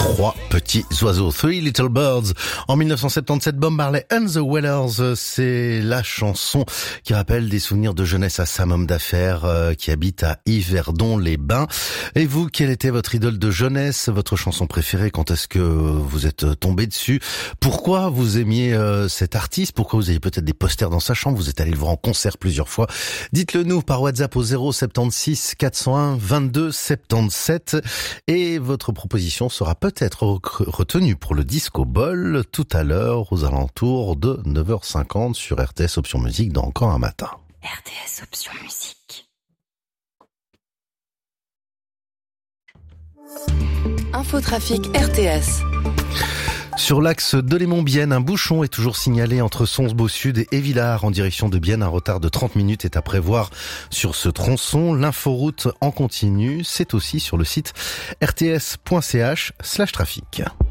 Trois petits oiseaux, Three Little Birds. En 1977, Bob Marley and the Wailers, c'est la chanson qui rappelle des souvenirs de jeunesse à Sam, homme d'affaires qui habite à Yverdon-les-Bains. Et vous, quelle était votre idole de jeunesse, votre chanson préférée? Quand est-ce que vous êtes tombé dessus? Pourquoi vous aimiez cet artiste? Pourquoi vous avez peut-être des posters dans sa chambre? Vous êtes allé le voir en concert plusieurs fois? Dites-le nous par WhatsApp au 076 401 22 77 et votre proposition sera peut-être retenue pour le Disco Ball tout à l'heure aux alentours de 9h50 sur RTS Option Musique dans Encore un matin. RTS Option Musique. Infotrafic RTS. Sur l'axe Delémont-Bienne, un bouchon est toujours signalé entre Sons-Beau-Sud et Villars en direction de Bienne. Un retard de 30 minutes est à prévoir sur ce tronçon. L'inforoute en continu, c'est aussi sur le site rts.ch/trafic.